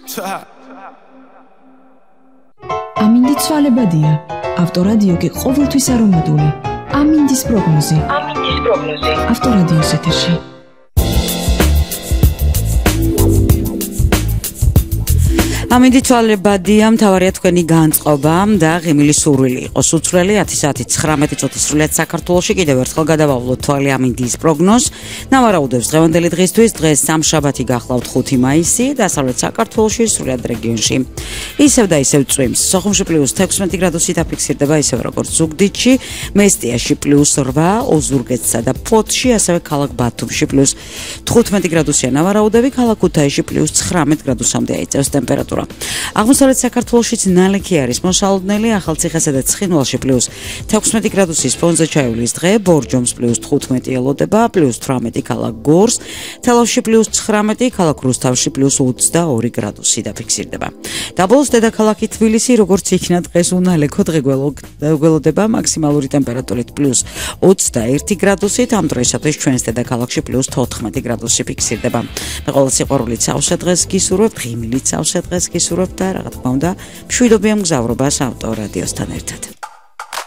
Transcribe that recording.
ამინდი ცვალებადია. ავტორადიო კი ყოველთვის არომატული. ამინდის პროგნოზი. ავტორადიოს ეთერში. ამინდი ცვალებადია, მთავარია თქვენი განწყობა და ღიმილი სურვილი იყოს უცვლელი 10 საათი 19 წუთი სრულიად საქართველოში. კიდევ ერთხელ გადავავლოთ თვალი ამინდის პროგნოზს. ნავარაუდებს დღევანდელი დღისთვის, დღეს სამშაბათი გახლავთ 5 მაისი, დასავლეთ საქართველოში, სრულიად რეგიონში. ისევ და ისევ წვიმს. სოხუმში +16 გრადუსი დაფიქსირდება, ისევ როგორც ზუგდიდში, მესტიაში +8, ოზურგეთსა და ფოთში, ასევე ქალაქ ბათუმში +15 გრადუსია ნავარაუდები, ქალაქ ქუთაისში +19 გრადუსამდე აიწევს ტემპერატურა. აღმოსავლეთ საქართველოშიც ნალექი არის მოსალოდნელი, ახალციხესა და ცხინვალში +16 გრადუსის ფონზე ჩაივლის დღე, ბორჯომს +15 ელოდება, +18 ქალაქ გორს, თელავში +19, ქალაქ რუსთავში +22 გრადუსი დაფიქსირდება. დაბოლოს დედაქალაქი თბილისი, როგორც იქნა დღეს უნალექო დღე გველოდება მაქსიმალური ტემპერატურით +21 გრადუსით, ამ დროისათვის ჩვენს დედაქალაქში +14 გრადუსი ფიქსირდება. მე ყოველ სიყვარულით სავსე დღეს გისურვებთ, ღიმილით სავსე დღეს გისურვებთ და რა თქმა უნდა, მშვიდობიან მგზავრობას ავტორადიოსთან ერთად.